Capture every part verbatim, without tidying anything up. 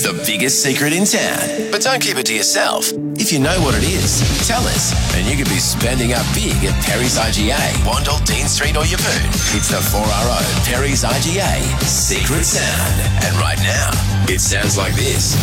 the biggest secret in town. But don't keep it to yourself. If you know what it is, tell us, and you could be spending up big at Perry's I G A, Wandle, Dean Street or Yeppoon. It's the four R O Perry's I G A Secret Sound. And right now, it sounds like this.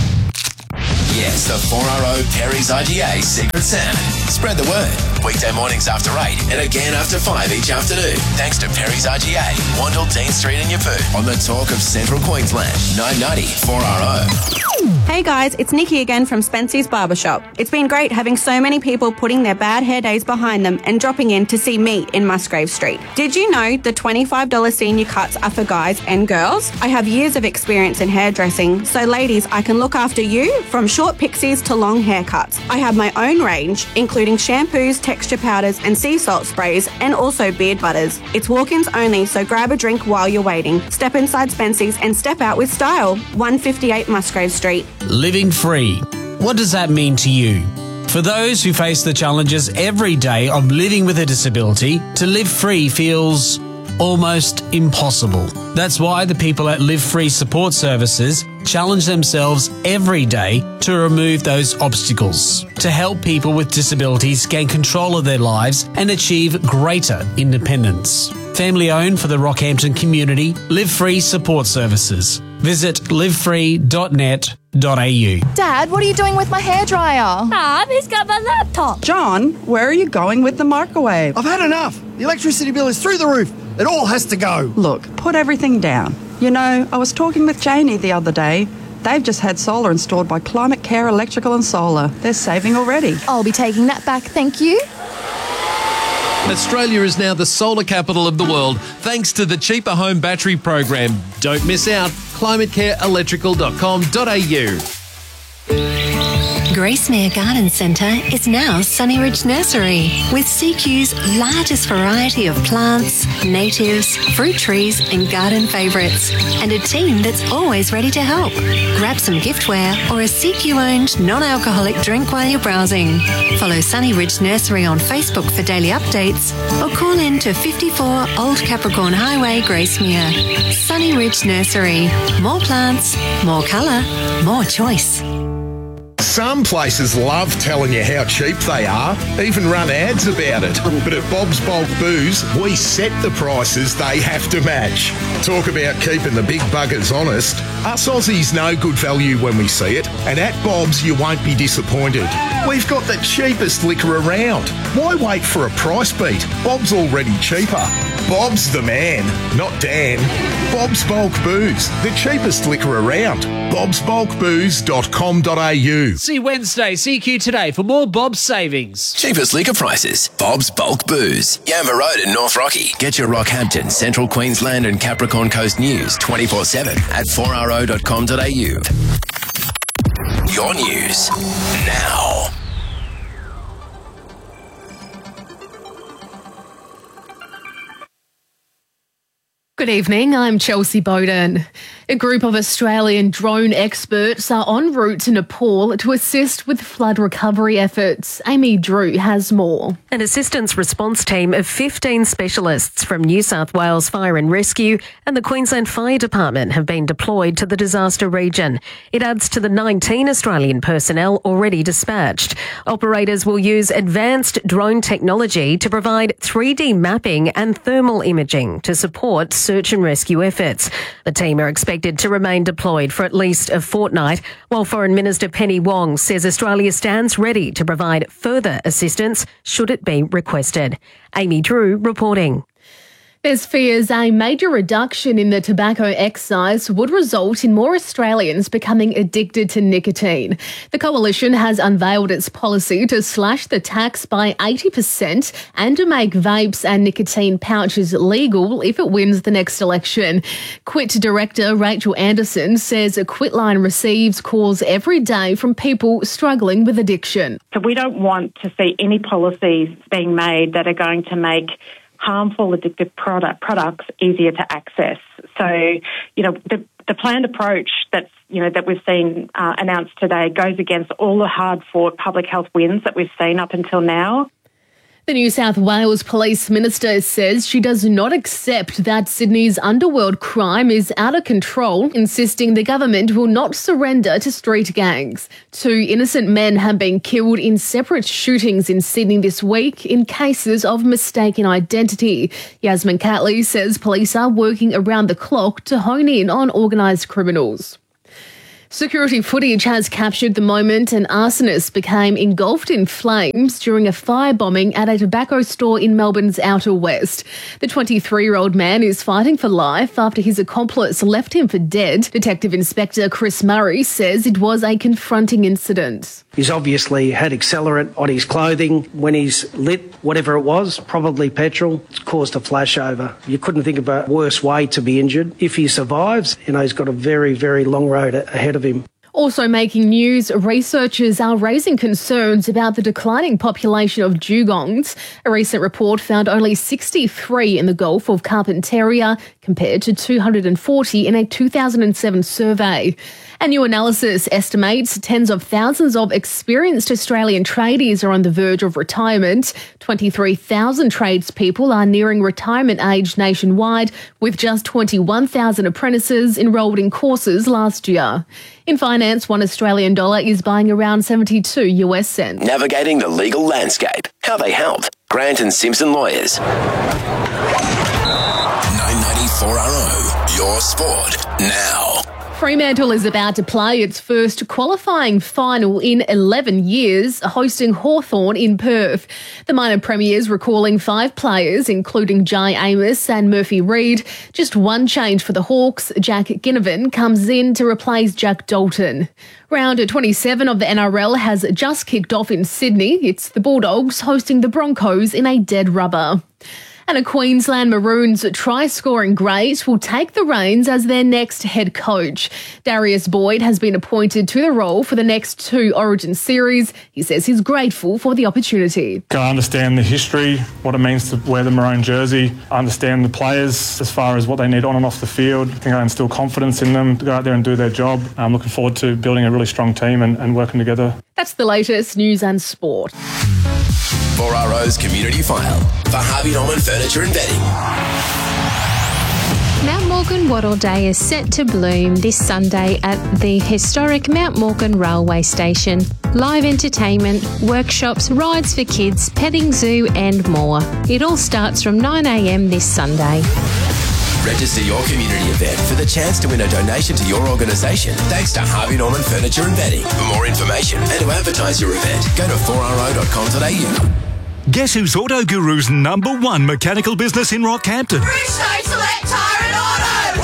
Yes, the four R O Perry's I G A Secret Sound. Spread the word. Weekday mornings after eight and again after five each afternoon. Thanks to Perry's I G A, Wandle, Dean Street and Yeppoon on the talk of Central Queensland. nine ninety four R O. Hey guys, it's Nikki again from Spency's Barbershop. It's been great having so many people putting their bad hair days behind them and dropping in to see me in Musgrave Street. Did you know the twenty-five dollars senior cuts are for guys and girls? I have years of experience in hairdressing, so ladies, I can look after you from short pixies to long haircuts. I have my own range, including shampoos, texture powders and sea salt sprays, and also beard butters. It's walk-ins only, so grab a drink while you're waiting. Step inside Spency's and step out with style. one fifty-eight Musgrave Street. Living free. What does that mean to you? For those who face the challenges every day of living with a disability, to live free feels almost impossible. That's why the people at Live Free Support Services challenge themselves every day to remove those obstacles, to help people with disabilities gain control of their lives and achieve greater independence. Family owned for the Rockhampton community, Live Free Support Services. Visit live free dot net dot a u. Dad, what are you doing with my hairdryer? Mum, he's got my laptop. John, where are you going with the microwave? I've had enough. The electricity bill is through the roof. It all has to go. Look, put everything down. You know, I was talking with Janie the other day. They've just had solar installed by Climate Care Electrical and Solar. They're saving already. I'll be taking that back, thank you. Australia is now the solar capital of the world thanks to the Cheaper Home Battery Program. Don't miss out. climate care electrical dot com dot a u. Gracemere Garden Centre is now Sunnyridge Nursery, with C Q's largest variety of plants, natives, fruit trees and garden favourites, and a team that's always ready to help. Grab some giftware or a C Q-owned non-alcoholic drink while you're browsing. Follow Sunnyridge Nursery on Facebook for daily updates or call in to fifty-four Old Capricorn Highway, Gracemere. Sunnyridge Nursery. More plants, more colour, more choice. Some places love telling you how cheap they are, even run ads about it. But at Bob's Bulk Booze, we set the prices they have to match. Talk about keeping the big buggers honest. Us Aussies know good value when we see it, and at Bob's you won't be disappointed. We've got the cheapest liquor around. Why wait for a price beat? Bob's already cheaper. Bob's the man, not Dan. Bob's Bulk Booze, the cheapest liquor around. bobs bulk booze dot com dot a u. See Wednesday, C Q today for more Bob's savings. Cheapest liquor prices. Bob's Bulk Booze. Yamba Road in North Rocky. Get your Rockhampton, Central Queensland and Capricorn Coast news twenty-four seven at four r o dot com dot a u. Your news now. Good evening, I'm Chelsea Bowden. A group of Australian drone experts are en route to Nepal to assist with flood recovery efforts. Amy Drew has more. An assistance response team of fifteen specialists from New South Wales Fire and Rescue and the Queensland Fire Department have been deployed to the disaster region. It adds to the nineteen Australian personnel already dispatched. Operators will use advanced drone technology to provide three D mapping and thermal imaging to support search and rescue efforts. The team are expected to remain deployed for at least a fortnight, while Foreign Minister Penny Wong says Australia stands ready to provide further assistance should it be requested. Amy Drew reporting. There's fears a major reduction in the tobacco excise would result in more Australians becoming addicted to nicotine. The Coalition has unveiled its policy to slash the tax by eighty percent and to make vapes and nicotine pouches legal if it wins the next election. Quit Director Rachel Anderson says a Quitline receives calls every day from people struggling with addiction. So we don't want to see any policies being made that are going to make harmful addictive product, products easier to access. So, you know, the, the planned approach that's, you know, that we've seen uh, announced today goes against all the hard-fought public health wins that we've seen up until now. The New South Wales Police Minister says she does not accept that Sydney's underworld crime is out of control, insisting the government will not surrender to street gangs. Two innocent men have been killed in separate shootings in Sydney this week in cases of mistaken identity. Yasmin Catley says police are working around the clock to hone in on organised criminals. Security footage has captured the moment an arsonist became engulfed in flames during a firebombing at a tobacco store in Melbourne's Outer West. The twenty-three-year-old man is fighting for life after his accomplice left him for dead. Detective Inspector Chris Murray says it was a confronting incident. He's obviously had accelerant on his clothing. When he's lit, whatever it was, probably petrol, it's caused a flashover. You couldn't think of a worse way to be injured. If he survives, you know, he's got a very, very long road ahead of him. Also making news, researchers are raising concerns about the declining population of dugongs. A recent report found only sixty-three in the Gulf of Carpentaria compared to two hundred forty in a two thousand seven survey. A new analysis estimates tens of thousands of experienced Australian tradies are on the verge of retirement. twenty-three thousand tradespeople are nearing retirement age nationwide, with just twenty-one thousand apprentices enrolled in courses last year. In finance, one Australian dollar is buying around seventy-two US cents. Navigating the legal landscape. How they help. Grant and Simpson Lawyers. nine ninety-four R O. Your sport now. Fremantle is about to play its first qualifying final in eleven years, hosting Hawthorn in Perth. The minor premiers recalling five players, including Jai Amos and Murphy Reid. Just one change for the Hawks. Jack Ginnivan comes in to replace Jack Dalton. Round twenty-seven of the N R L has just kicked off in Sydney. It's the Bulldogs hosting the Broncos in a dead rubber. And a Queensland Maroons try-scoring great will take the reins as their next head coach. Darius Boyd has been appointed to the role for the next two Origin series. He says he's grateful for the opportunity. I understand the history, what it means to wear the maroon jersey. I understand the players as far as what they need on and off the field. I think I instill confidence in them to go out there and do their job. I'm looking forward to building a really strong team and, and working together. That's the latest news and sport. four R O's Community File for Harvey Norman Furniture and Bedding. Mount Morgan Wattle Day is set to bloom this Sunday at the historic Mount Morgan Railway Station. Live entertainment, workshops, rides for kids, petting zoo and more. It all starts from nine a m this Sunday. Register your community event for the chance to win a donation to your organisation thanks to Harvey Norman Furniture and Bedding. For more information and to advertise your event, go to four r o dot com dot a u. Guess who's Auto Guru's number one mechanical business in Rockhampton? Bridgestone Select Tyre and Auto!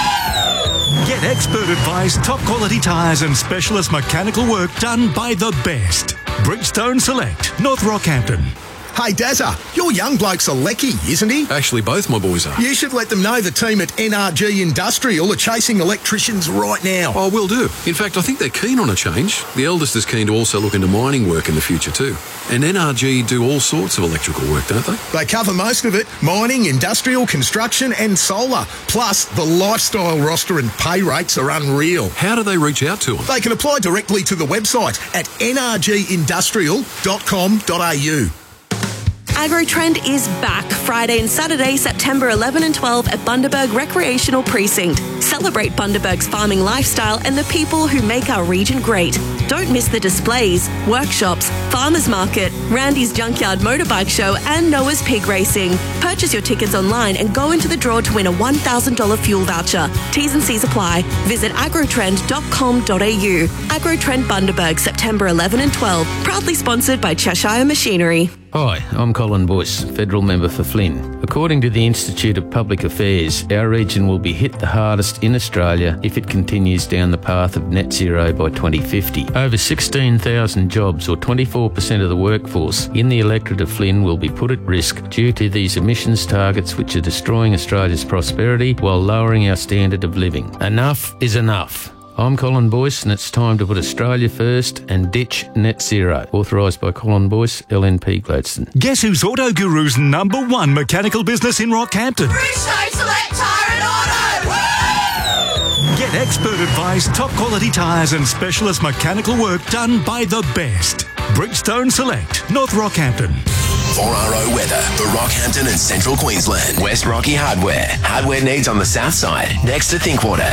Woo! Get expert advice, top quality tyres and specialist mechanical work done by the best. Bridgestone Select, North Rockhampton. Hey, Dazza, your young bloke's a lecky, isn't he? Actually, both my boys are. You should let them know the team at N R G Industrial are chasing electricians right now. Oh, will do. In fact, I think they're keen on a change. The eldest is keen to also look into mining work in the future too. And N R G do all sorts of electrical work, don't they? They cover most of it. Mining, industrial, construction and solar. Plus, the lifestyle roster and pay rates are unreal. How do they reach out to them? They can apply directly to the website at n r g industrial dot com dot a u. AgroTrend is back Friday and Saturday, September eleventh and twelfth at Bundaberg Recreational Precinct. Celebrate Bundaberg's farming lifestyle and the people who make our region great. Don't miss the displays, workshops, farmers market, Randy's Junkyard Motorbike Show and Noah's Pig Racing. Purchase your tickets online and go into the draw to win a one thousand dollars fuel voucher. T's and C's apply. Visit agrotrend dot com dot a u. AgroTrend Bundaberg, September eleventh and twelfth. Proudly sponsored by Cheshire Machinery. Hi, I'm Colin Boyce, Federal Member for Flynn. According to the Institute of Public Affairs, our region will be hit the hardest in Australia if it continues down the path of net zero by twenty fifty. Over sixteen thousand jobs, or twenty-four percent of the workforce, in the electorate of Flynn will be put at risk due to these emissions targets which are destroying Australia's prosperity while lowering our standard of living. Enough is enough. I'm Colin Boyce and it's time to put Australia first and ditch net zero. Authorised by Colin Boyce, L N P Gladstone. Guess who's Auto Guru's number one mechanical business in Rockhampton? Bridgestone Select Tyre and Auto! Woo! Get expert advice, top quality tyres and specialist mechanical work done by the best. Bridgestone Select, North Rockhampton. four R O weather for Rockhampton and Central Queensland. West Rocky Hardware. Hardware needs on the south side, next to Thinkwater.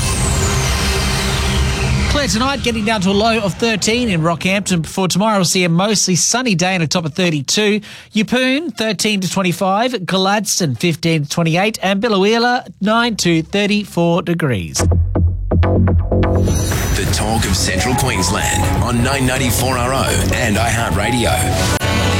Clear tonight, getting down to a low of thirteen in Rockhampton. Before tomorrow, we'll see a mostly sunny day and a top of thirty-two. Yeppoon, thirteen to twenty-five. Gladstone, fifteen to twenty-eight. And Biloela, nine to thirty-four degrees. The talk of Central Queensland on nine ninety-four R O and iHeartRadio.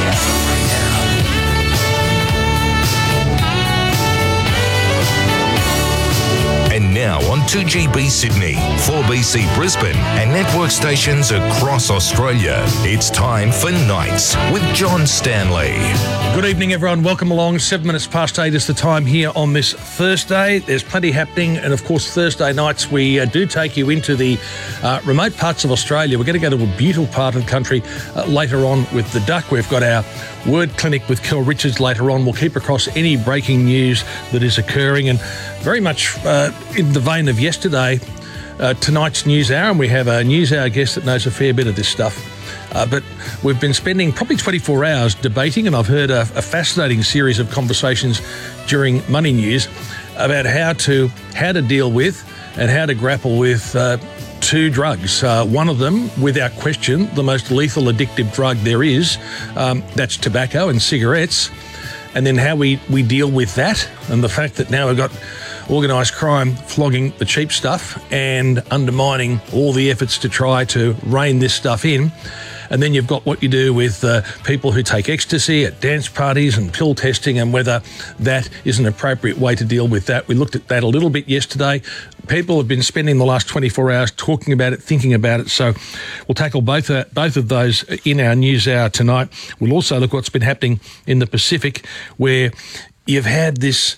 And now on two G B Sydney, four B C Brisbane and network stations across Australia. It's time for Nights with John Stanley. Good evening, everyone. Welcome along. Seven minutes past eight is the time here on this Thursday. There's plenty happening. And, of course, Thursday nights we uh, do take you into the uh, remote parts of Australia. We're going to go to a beautiful part of the country uh, later on with the Duck. We've got our Word Clinic with Kel Richards later on. We'll keep across any breaking news that is occurring. And very much uh, in the vein of yesterday, uh, tonight's News Hour, and we have a News Hour guest that knows a fair bit of this stuff. Uh, but we've been spending probably twenty-four hours debating, and I've heard a, a fascinating series of conversations during Money News about how to how to deal with and how to grapple with uh, two drugs. Uh, one of them, without question, the most lethal addictive drug there is, um, that's tobacco and cigarettes. And then how we, we deal with that, and the fact that now we've got organised crime flogging the cheap stuff and undermining all the efforts to try to rein this stuff in. And then you've got what you do with uh, people who take ecstasy at dance parties and pill testing, and whether that is an appropriate way to deal with that. We looked at that a little bit yesterday. People have been spending the last twenty-four hours talking about it, thinking about it. So we'll tackle both uh, both of those in our News Hour tonight. We'll also look at what's been happening in the Pacific, where you've had this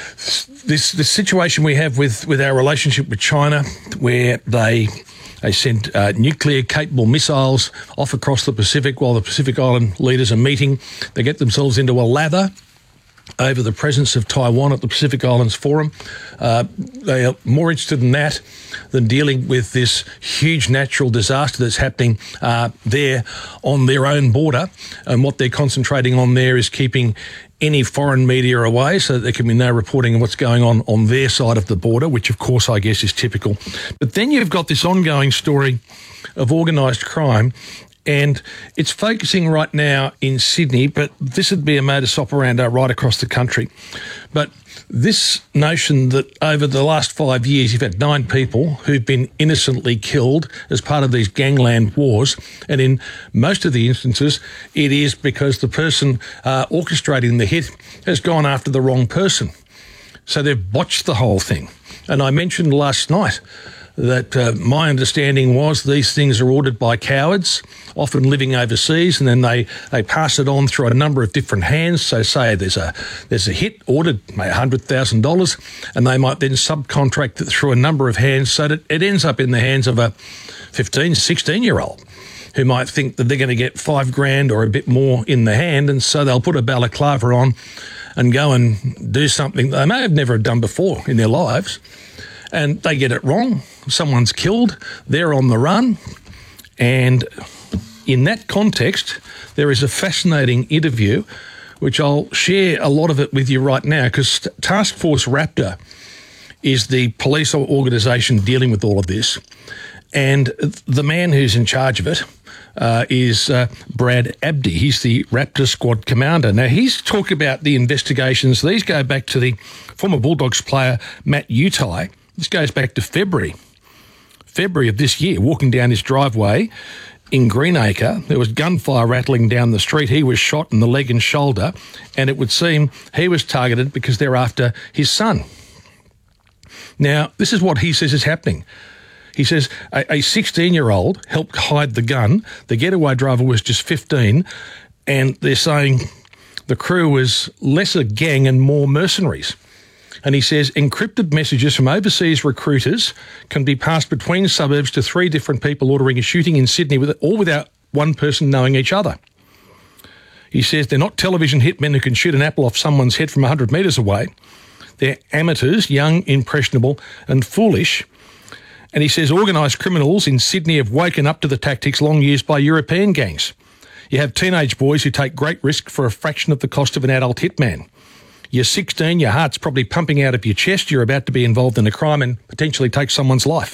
this this situation we have with, with our relationship with China, where they they sent uh, nuclear-capable missiles off across the Pacific while the Pacific Island leaders are meeting. They get themselves into a lather over the presence of Taiwan at the Pacific Islands Forum. Uh, they are more interested in that than dealing with this huge natural disaster that's happening uh, there on their own border. And what they're concentrating on there is keeping any foreign media away so that there can be no reporting of what's going on on their side of the border, which, of course, I guess is typical. But then you've got this ongoing story of organised crime, and it's focusing right now in Sydney, but this would be a modus operandi right across the country. But this notion that over the last five years you've had nine people who've been innocently killed as part of these gangland wars, and in most of the instances it is because the person uh, orchestrating the hit has gone after the wrong person. So they've botched the whole thing. And I mentioned last night that uh, my understanding was these things are ordered by cowards, often living overseas, and then they, they pass it on through a number of different hands. So say there's a there's a hit ordered one hundred thousand dollars, and they might then subcontract it through a number of hands so that it ends up in the hands of a fifteen, sixteen-year-old who might think that they're going to get five grand or a bit more in the hand, and so they'll put a balaclava on and go and do something they may have never done before in their lives. And they get it wrong. Someone's killed. They're on the run. And in that context, there is a fascinating interview, which I'll share a lot of it with you right now, because Task Force Raptor is the police organisation dealing with all of this. And the man who's in charge of it uh, is uh, Brad Abdi. He's the Raptor Squad commander. Now, he's talking about the investigations. These go back to the former Bulldogs player, Matt Utai. This goes back to February, February of this year, walking down his driveway in Greenacre. There was gunfire rattling down the street. He was shot in the leg and shoulder, and it would seem he was targeted because they're after his son. Now, this is what he says is happening. He says a sixteen-year-old helped hide the gun. The getaway driver was just fifteen, and they're saying the crew was less a gang and more mercenaries. And he says encrypted messages from overseas recruiters can be passed between suburbs to three different people ordering a shooting in Sydney, with all without one person knowing each other. He says they're not television hitmen who can shoot an apple off someone's head from one hundred metres away. They're amateurs, young, impressionable and foolish. And he says organised criminals in Sydney have woken up to the tactics long used by European gangs. You have teenage boys who take great risk for a fraction of the cost of an adult hitman. You're sixteen, your heart's probably pumping out of your chest, you're about to be involved in a crime and potentially take someone's life.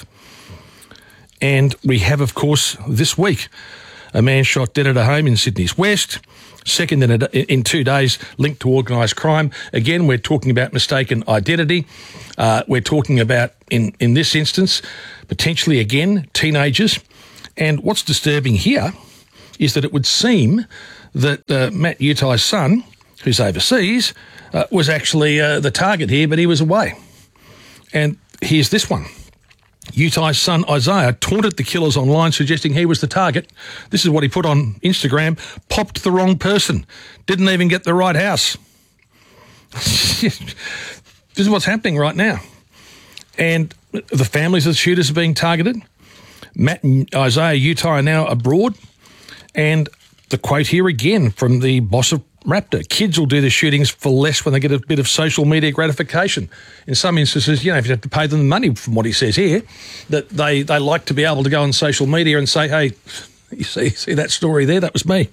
And we have, of course, this week, a man shot dead at a home in Sydney's West, second in, a, in two days linked to organised crime. Again, we're talking about mistaken identity. Uh, we're talking about, in, in this instance, potentially, again, teenagers. And what's disturbing here is that it would seem that uh, Matt Utai's son, who's overseas, uh, was actually uh, the target here, but he was away. And here's this one. Utai's son Isaiah taunted the killers online, suggesting he was the target. This is what he put on Instagram. Popped the wrong person. Didn't even get the right house. This is what's happening right now. And the families of the shooters are being targeted. Matt and Isaiah Utai are now abroad. And the quote here again from the boss of Raptor: kids will do the shootings for less when they get a bit of social media gratification. In some instances, you know, if you have to pay them the money, from what he says here, that they, they like to be able to go on social media and say, hey, you see, see that story there? That was me.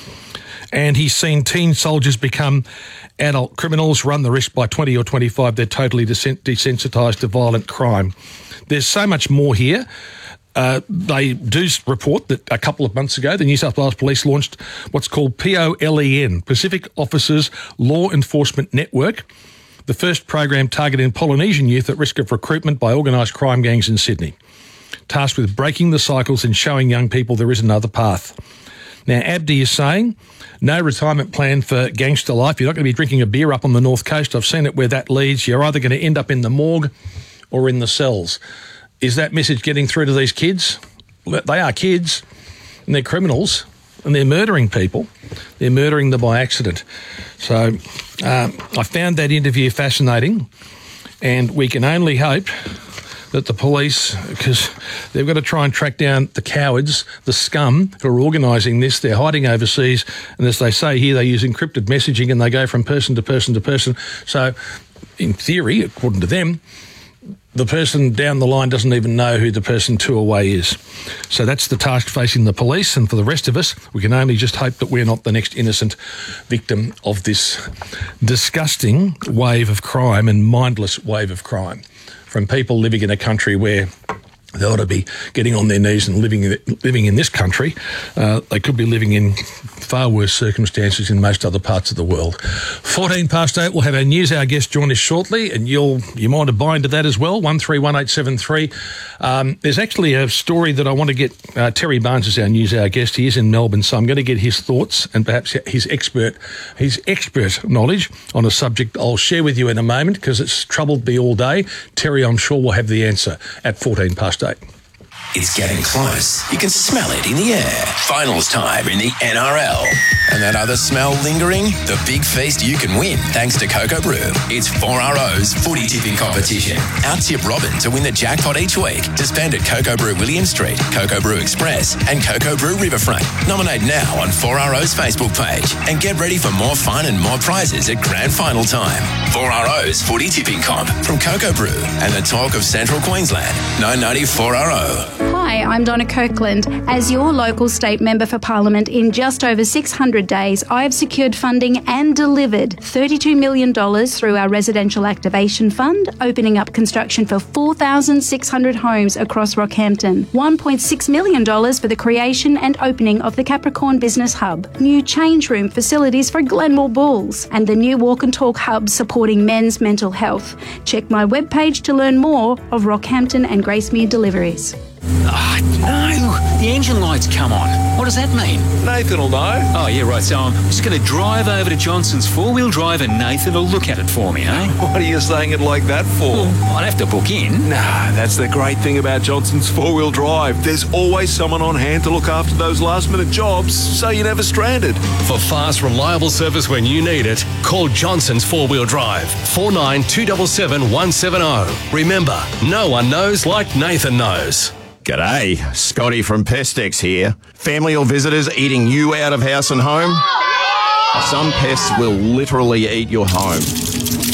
And he's seen teen soldiers become adult criminals, run the risk by twenty or twenty-five. They're totally desensitised to violent crime. There's so much more here. Uh, they do report that a couple of months ago, the New South Wales Police launched what's called P O L E N, Pacific Officers Law Enforcement Network, the first program targeting Polynesian youth at risk of recruitment by organised crime gangs in Sydney, tasked with breaking the cycles and showing young people there is another path. Now, Abdi is saying, no retirement plan for gangster life. You're not going to be drinking a beer up on the North Coast. I've seen it where that leads. You're either going to end up in the morgue or in the cells. Is that message getting through to these kids? They are kids and they're criminals and they're murdering people. They're murdering them by accident. So um, I found that interview fascinating, and we can only hope that the police, because they've got to try and track down the cowards, the scum who are organising this. They're hiding overseas, and as they say here, they use encrypted messaging and they go from person to person to person. So in theory, according to them, the person down the line doesn't even know who the person two away is. So that's the task facing the police, and for the rest of us, we can only just hope that we're not the next innocent victim of this disgusting wave of crime and mindless wave of crime from people living in a country where they ought to be getting on their knees and living in, living in this country. Uh, they could be living in far worse circumstances in most other parts of the world. fourteen past eight, we'll have our news hour guest join us shortly, and you'll you might have buy into that as well, one three one eight seven three. Um, there's actually a story that I want to get. Uh, Terry Barnes is our news hour guest. He is in Melbourne, so I'm going to get his thoughts and perhaps his expert, his expert knowledge on a subject I'll share with you in a moment, because it's troubled me all day. Terry, I'm sure, will have the answer at fourteen past eight. It's getting close. You can smell it in the air. Finals time in the N R L. And that other smell lingering? The big feast you can win thanks to Cocoa Brew. It's four R O's footy tipping competition. Out-tip Robin to win the jackpot each week to spend at Cocoa Brew William Street, Cocoa Brew Express and Cocoa Brew Riverfront. Nominate now on four R O's Facebook page and get ready for more fun and more prizes at grand final time. four R O's footy tipping comp from Cocoa Brew and the talk of Central Queensland. nine ninety four R O. Hi, I'm Donna Kirkland. As your local state member for Parliament, in just over six hundred days, I have secured funding and delivered thirty-two million dollars through our Residential Activation Fund, opening up construction for four thousand six hundred homes across Rockhampton, one point six million dollars for the creation and opening of the Capricorn Business Hub, new change room facilities for Glenmore Bulls, and the new Walk and Talk Hub supporting men's mental health. Check my webpage to learn more of Rockhampton and Gracemere deliveries. Oh, no. The engine light's come on. What does that mean? Nathan will know. Oh, yeah, right. So I'm just going to drive over to Johnson's four-wheel drive and Nathan will look at it for me, eh? What are you saying it like that for? Well, I'd have to book in. Nah, that's the great thing about Johnson's four-wheel drive. There's always someone on hand to look after those last-minute jobs, so you're never stranded. For fast, reliable service when you need it, call Johnson's four-wheel drive, four nine two seven seven one seven zero. Remember, no one knows like Nathan knows. G'day, Scotty from Pestex here. Family or visitors eating you out of house and home? Some pests will literally eat your home.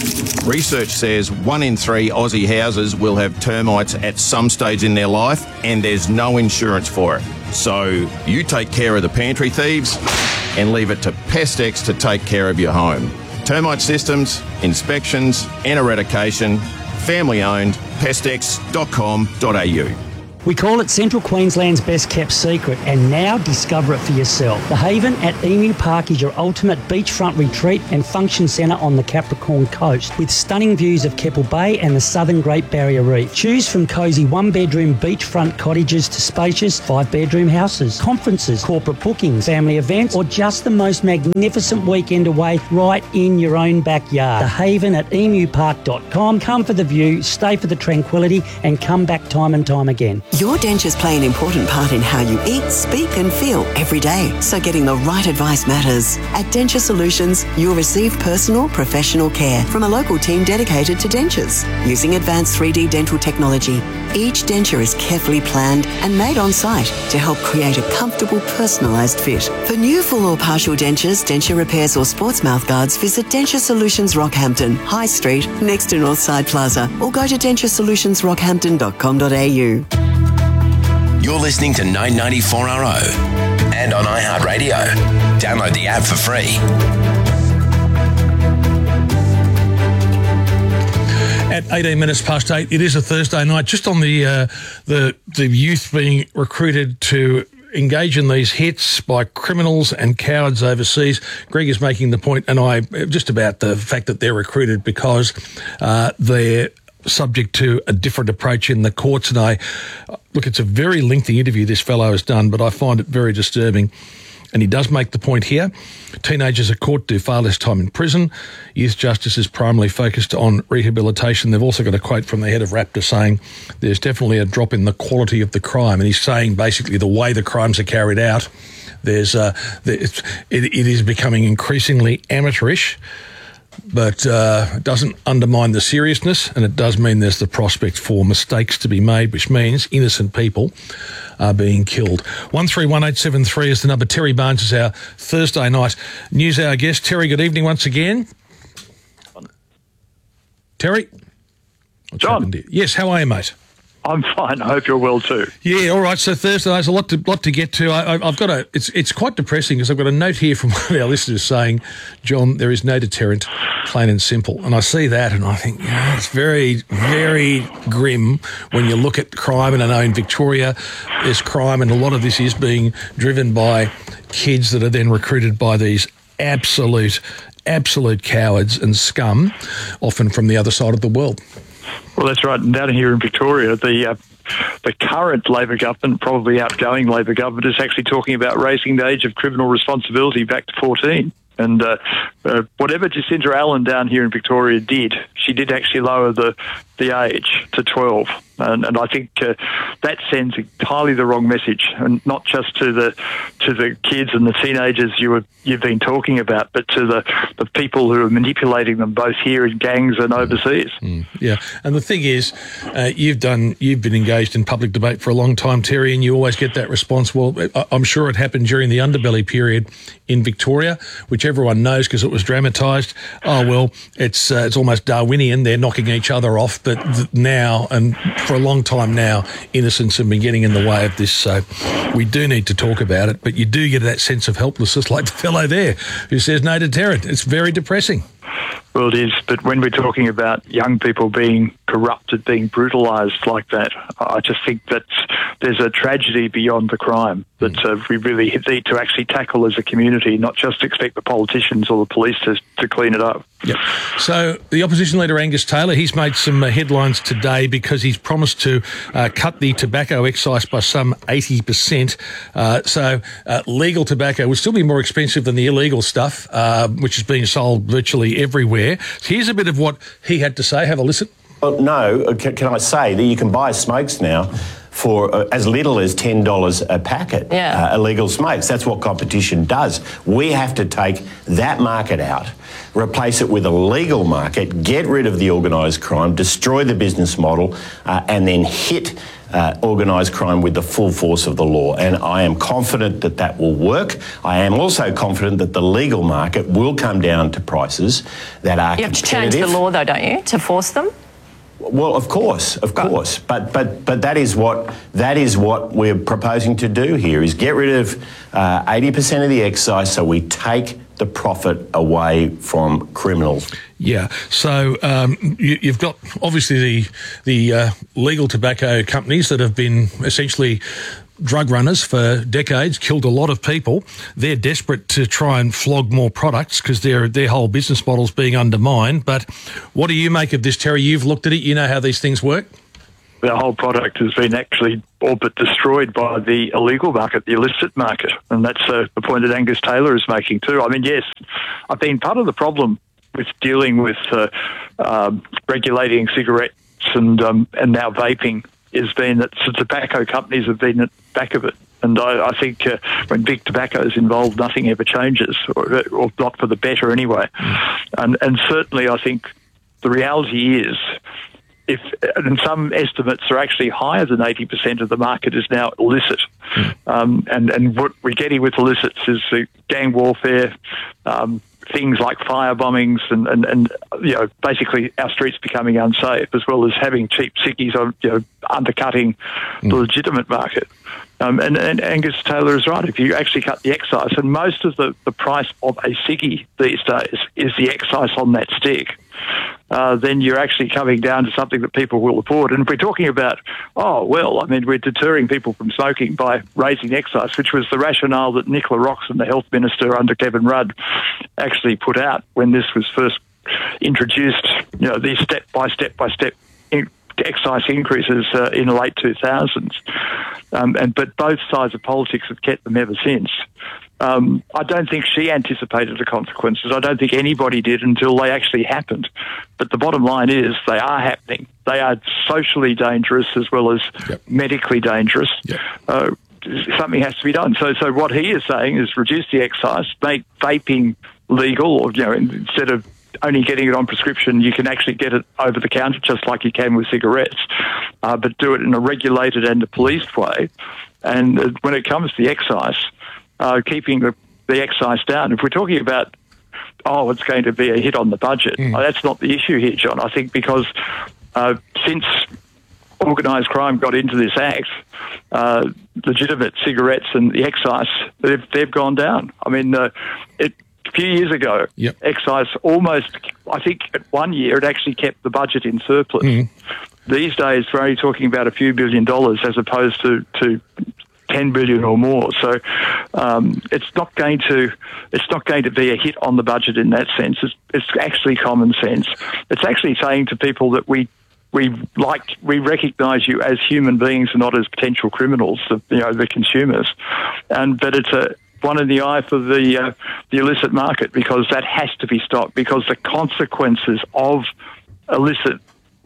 Research says one in three Aussie houses will have termites at some stage in their life, and there's no insurance for it. So you take care of the pantry thieves and leave it to Pestex to take care of your home. Termite systems, inspections and eradication, family owned, pestex dot com dot a u. We call it Central Queensland's best kept secret, and now discover it for yourself. The Haven at Emu Park is your ultimate beachfront retreat and function centre on the Capricorn coast, with stunning views of Keppel Bay and the southern Great Barrier Reef. Choose from cosy one-bedroom beachfront cottages to spacious five-bedroom houses, conferences, corporate bookings, family events, or just the most magnificent weekend away right in your own backyard. The Haven at emu park dot com. Come for the view, stay for the tranquility, and come back time and time again. Your dentures play an important part in how you eat, speak and feel every day. So getting the right advice matters. At Denture Solutions, you'll receive personal, professional care from a local team dedicated to dentures. Using advanced three D dental technology, each denture is carefully planned and made on site to help create a comfortable, personalised fit. For new full or partial dentures, denture repairs or sports mouth guards, visit Denture Solutions Rockhampton, High Street, next to Northside Plaza, or go to denture solutions rockhampton dot com dot a u. You're listening to nine ninety-four R O and on iHeartRadio. Download the app for free. At eighteen minutes past eight, it is a Thursday night. Just on the uh, the the youth being recruited to engage in these hits by criminals and cowards overseas. Greg is making the point, and I just about the fact that they're recruited because uh, they're subject to a different approach in the courts. And I look, it's a very lengthy interview this fellow has done, but I find it very disturbing. And he does make the point here. Teenagers at court do far less time in prison. Youth justice is primarily focused on rehabilitation. They've also got a quote from the head of RAPTA saying there's definitely a drop in the quality of the crime. And he's saying basically the way the crimes are carried out, there's uh, it, it is becoming increasingly amateurish, but uh, it doesn't undermine the seriousness, and it does mean there's the prospect for mistakes to be made, which means innocent people are being killed. one three one eight seven three is the number. Terry Barnes is our Thursday night news hour guest. Terry, good evening once again. Terry? What's John. Yes, how are you, mate? I'm fine. I hope you're well too. Yeah, all right. So Thursday, there's a lot to lot to get to. I, I've got a. It's it's quite depressing because I've got a note here from one of our listeners saying, "John, there is no deterrent, plain and simple." And I see that, and I think yeah, it's very very grim when you look at crime. And I know in Victoria there's crime, and a lot of this is being driven by kids that are then recruited by these absolute absolute cowards and scum, often from the other side of the world. Well, that's right. And down here in Victoria, the uh, the current Labor government, probably outgoing Labor government, is actually talking about raising the age of criminal responsibility back to fourteen. And uh, uh, whatever Jacinta Allen down here in Victoria did, she did actually lower the, the age to twelve. And, and I think uh, that sends entirely the wrong message, and not just to the to the kids and the teenagers you were, you've been talking about, but to the, the people who are manipulating them, both here in gangs and overseas. Mm, yeah, and the thing is, uh, you've done you've been engaged in public debate for a long time, Terry, and you always get that response. Well, I'm sure it happened during the underbelly period in Victoria, which everyone knows because it was dramatised. Oh well, it's uh, it's almost Darwinian. They're knocking each other off, but th- now and for a long time now, innocents have been getting in the way of this. So we do need to talk about it, but you do get that sense of helplessness like the fellow there who says no deterrent. It's very depressing. Well, it is, but when we're talking about young people being corrupted, being brutalised like that, I just think that there's a tragedy beyond the crime that mm. uh, we really need to actually tackle as a community, not just expect the politicians or the police to, to clean it up. Yep. So the opposition leader Angus Taylor, he's made some uh, headlines today because he's promised to uh, cut the tobacco excise by some eighty percent. Uh, so uh, legal tobacco would still be more expensive than the illegal stuff, uh, which is being sold virtually everywhere. So here's a bit of what he had to say. Have a listen. Well, no, can, can I say that you can buy smokes now for uh, as little as ten dollars a packet, yeah. uh, illegal smokes. That's what competition does. We have to take that market out, replace it with a legal market, get rid of the organised crime, destroy the business model, uh, and then hit uh, organised crime with the full force of the law. And I am confident that that will work. I am also confident that the legal market will come down to prices that are You have to change competitive. the law, though, don't you, to force them? Well, of course, of course, but but but that is what that is what we're proposing to do here: is get rid of uh, eighty percent of the excise, so we take the profit away from criminals. Yeah, so um, you, you've got obviously the the uh, legal tobacco companies that have been essentially drug runners for decades, killed a lot of people. They're desperate to try and flog more products because their their whole business model's being undermined. But what do you make of this, Terry? You've looked at it. You know how these things work. The whole product has been actually all but destroyed by the illegal market, the illicit market. And that's uh, the point that Angus Taylor is making too. I mean, yes, I think part of the problem with dealing with uh, um, regulating cigarettes and um, and now vaping has been that the tobacco companies have been at the back of it. And I, I think uh, when big tobacco is involved, nothing ever changes, or, or not for the better anyway. And, and certainly I think the reality is, if and some estimates are actually higher than eighty percent of the market is now illicit. Um, and, and what we're getting with illicits is uh, gang warfare, um, things like fire bombings and, and, and, you know, basically our streets becoming unsafe, as well as having cheap sickies on, you know, undercutting mm. the legitimate market. Um, and, and Angus Taylor is right. If you actually cut the excise, and most of the, the price of a ciggy these days is the excise on that stick, uh, then you're actually coming down to something that people will afford. And if we're talking about, oh, well, I mean, we're deterring people from smoking by raising excise, which was the rationale that Nicola Roxon, the health minister under Kevin Rudd, actually put out when this was first introduced, you know, these step-by-step-by-step in- excise increases uh, in the late two thousands. Um, and but both sides of politics have kept them ever since. Um, I don't think she anticipated the consequences. I don't think anybody did until they actually happened. But the bottom line is they are happening. They are socially dangerous as well as yep. medically dangerous. Yep. Uh, something has to be done. So, so what he is saying is reduce the excise, make vaping legal, or you know, instead of only getting it on prescription, you can actually get it over the counter just like you can with cigarettes, uh, but do it in a regulated and a policed way. And uh, when it comes to the excise, uh, keeping the, the excise down, if we're talking about, oh, it's going to be a hit on the budget, mm. uh, that's not the issue here, John. I think because uh, since organised crime got into this act, uh, legitimate cigarettes and the excise, they've, they've gone down. I mean, uh, it a few years ago, yep. excise almost, I think at one year, it actually kept the budget in surplus. Mm. These days, we're only talking about a few billion dollars as opposed to, to ten billion or more. So um, it's not going to it's not going to be a hit on the budget in that sense. It's, it's actually common sense. It's actually saying to people that we we like we recognise you as human beings and not as potential criminals, the, you know, the consumers. And but it's a one in the eye for the uh, the illicit market, because that has to be stopped, because the consequences of illicit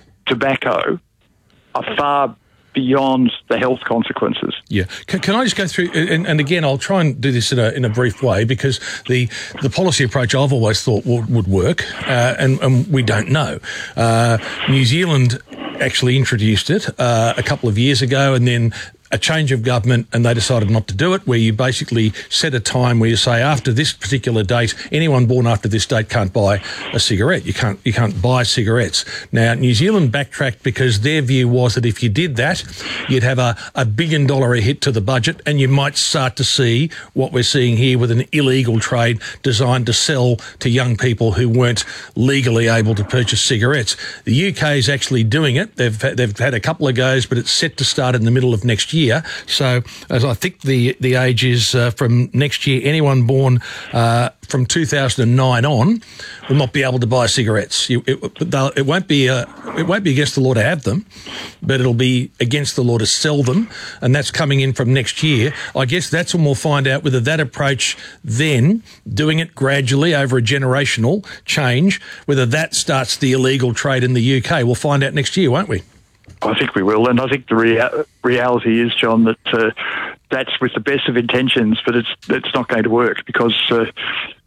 tobacco are far beyond the health consequences. Yeah. Can, can I just go through, and, and again, I'll try and do this in a in a brief way, because the, the policy approach I've always thought would, would work, uh, and, and we don't know. Uh, New Zealand actually introduced it uh, a couple of years ago, and then a change of government, and they decided not to do it, where you basically set a time where you say after this particular date, anyone born after this date can't buy a cigarette. You can't you can't buy cigarettes. Now, New Zealand backtracked because their view was that if you did that, you'd have a, a billion dollar a hit to the budget, and you might start to see what we're seeing here with an illegal trade designed to sell to young people who weren't legally able to purchase cigarettes. The U K is actually doing it. They've they've had a couple of goes, but it's set to start in the middle of next year. Year. So, as I think the the age is uh, from next year, anyone born uh, from two thousand nine on will not be able to buy cigarettes. You, it, it won't be uh, it won't be against the law to have them, but it'll be against the law to sell them, and that's coming in from next year. I guess that's when we'll find out whether that approach, then doing it gradually over a generational change, whether that starts the illegal trade in the U K. We'll find out next year, won't we? I think we will, and I think the rea- reality is, John, that uh, that's with the best of intentions, but it's it's not going to work, because uh,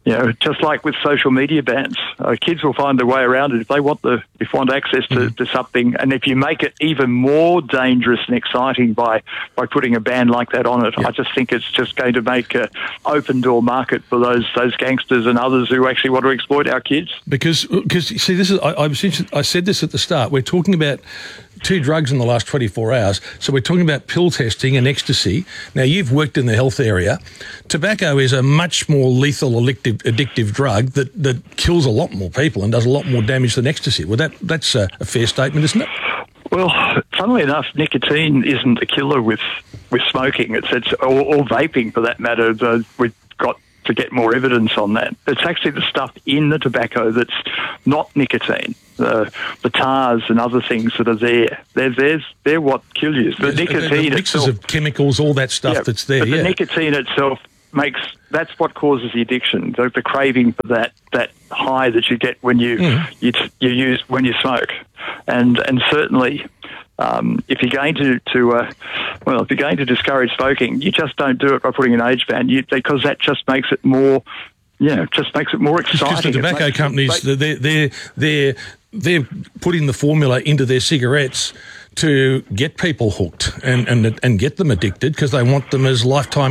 You know, just like with social media bans, uh, kids will find their way around it if they want the if want access to, mm. to something. And if you make it even more dangerous and exciting by, by putting a ban like that on it, yeah. I just think it's just going to make an open door market for those those gangsters and others who actually want to exploit our kids. Because, because you see, this is I, I, was I said this at the start. We're talking about two drugs in the last twenty-four hours. So we're talking about pill testing and ecstasy. Now, you've worked in the health area. Tobacco is a much more lethal, addictive, addictive drug that, that kills a lot more people and does a lot more damage than ecstasy. Well, that that's a, a fair statement, isn't it? Well, funnily enough, nicotine isn't a killer with, with smoking. It's, it's or, or vaping, for that matter. The, we've got to get more evidence on that. It's actually the stuff in the tobacco that's not nicotine. The, the tars and other things that are there, they're, they're, they're what kill you. The There's, nicotine the mixes itself, of chemicals, all that stuff yeah, that's there. But yeah. the nicotine itself makes, that's what causes the addiction, the, the craving for that, that high that you get when you, mm. you, you use, when you smoke. And, and certainly, um, if you're going to, to uh, well, if you're going to discourage smoking, you just don't do it by putting an age ban, you, because that just makes it more, yeah, just makes it more exciting. Because the tobacco makes, companies, they're, they're, they're, they're putting the formula into their cigarettes to get people hooked and, and, and get them addicted because they want them as lifetime